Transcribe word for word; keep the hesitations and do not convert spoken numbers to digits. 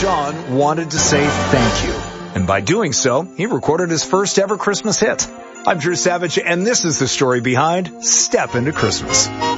John wanted to say thank you. And by doing so, he recorded his first ever Christmas hit. I'm Drew Savage, and this is the story behind Step Into Christmas.